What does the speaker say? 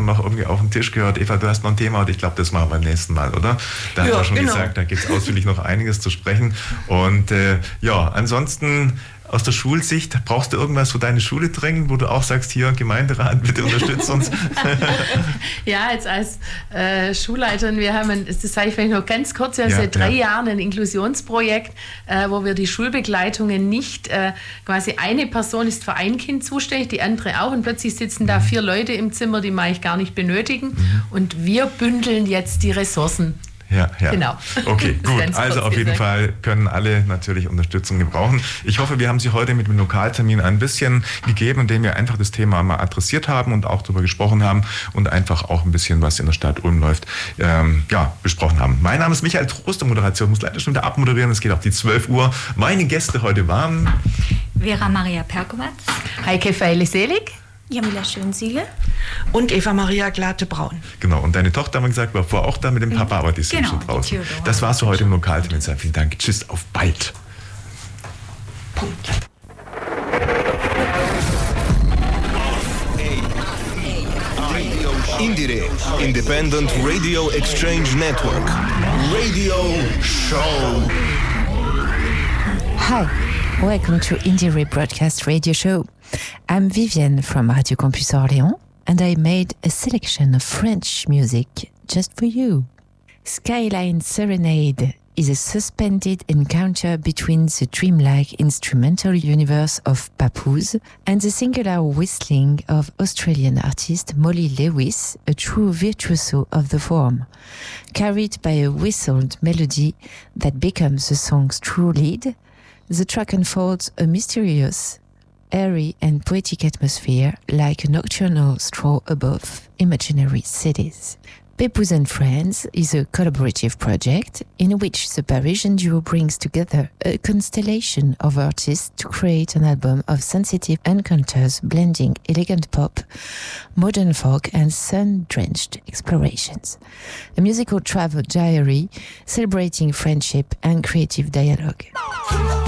schon noch irgendwie auf den Tisch gehört. Eva, du hast noch ein Thema und ich glaube, das machen wir beim nächsten Mal, oder? Da haben wir schon gesagt, da gibt es ausführlich noch einiges zu sprechen. Und ansonsten aus der Schulsicht, brauchst du irgendwas, wo deine Schule drängt, wo du auch sagst, hier, Gemeinderat, bitte unterstützt uns? Ja, jetzt als Schulleiterin, das sage ich vielleicht noch ganz kurz, wir haben seit 3 Jahren ein Inklusionsprojekt, wo wir die Schulbegleitungen nicht, quasi eine Person ist für ein Kind zuständig, die andere auch, und plötzlich sitzen da 4 Leute im Zimmer, die wir eigentlich gar nicht benötigen, und wir bündeln jetzt die Ressourcen. Ja. Genau. Okay, gut. Also auf jeden Fall können alle natürlich Unterstützung gebrauchen. Ich hoffe, wir haben Sie heute mit dem Lokaltermin ein bisschen gegeben, indem wir einfach das Thema mal adressiert haben und auch darüber gesprochen haben und einfach auch ein bisschen, was in der Stadt Ulm läuft, besprochen haben. Mein Name ist Michael Trost, der Moderation muss leider schon wieder abmoderieren. Es geht auf die 12 Uhr. Meine Gäste heute waren Vera Maria Perkowatz, Heike Feile-Selig, Jamila Schönsiegel und Eva Maria Glate-Braun. Genau, und deine Tochter, haben wir gesagt, war vorher auch da mit dem Papa, aber die sind schon draußen. Das war's für heute im Lokaltermin. Vielen Dank. Tschüss, auf bald. Punkt. Indire, Independent Radio Exchange Network. Radio Show. Hi, welcome to Indire Broadcast Radio Show. I'm Vivienne from Radio Campus Orléans, and I made a selection of French music just for you. Skyline Serenade is a suspended encounter between the dreamlike instrumental universe of Papoose and the singular whistling of Australian artist Molly Lewis, a true virtuoso of the form. Carried by a whistled melody that becomes the song's true lead, the track unfolds a mysterious, airy and poetic atmosphere like a nocturnal stroll above imaginary cities. Papoose and Friends is a collaborative project in which the Parisian duo brings together a constellation of artists to create an album of sensitive encounters blending elegant pop, modern folk and sun-drenched explorations. A musical travel diary celebrating friendship and creative dialogue.